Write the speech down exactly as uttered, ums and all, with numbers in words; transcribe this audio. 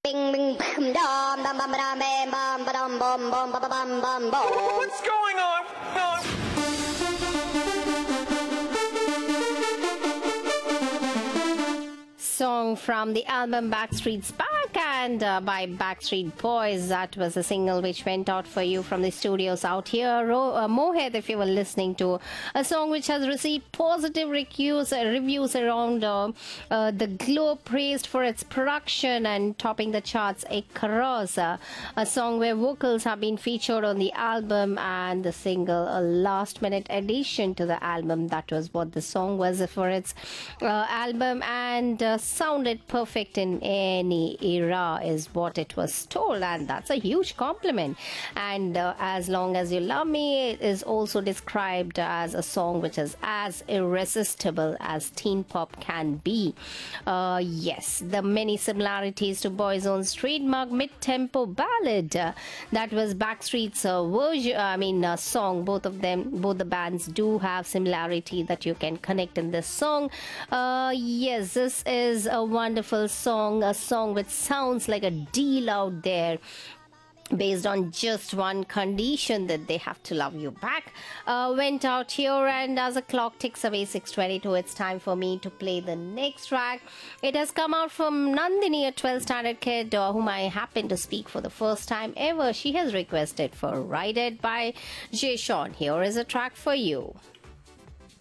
Bing bing bam dum bum bum bam bam bam bum bum bum bum bum bum. What's going on? Song from the album Backstreet's Back and uh, by Backstreet Boys. That was a single which went out for you from the studios out here. Ro- uh, Mohit, if you were listening to a song which has received positive reviews, uh, reviews around uh, uh, the globe, praised for its production and topping the charts across. Uh, a song where vocals have been featured on the album and the single, a last minute addition to the album. That was what the song was for its uh, album, and uh, sounded perfect in any era is what it was told, and that's a huge compliment. And uh, As Long As You Love Me is also described as a song which is as irresistible as teen pop can be. Uh, yes, the many similarities to Boyzone's trademark mid-tempo ballad. Uh, that was Backstreet's uh, version, I mean uh, song. Both of them, both the bands do have similarity that you can connect in this song. Uh, yes, this is a wonderful song, a song which sounds like a deal out there based on just one condition, that they have to love you back. Uh, went out here, and as the clock ticks away six twenty-two, it's time for me to play the next track. It has come out from Nandini, a twelfth standard kid uh, whom I happen to speak for the first time ever. She has requested for Ride It by Jay Sean. Here is a track for you.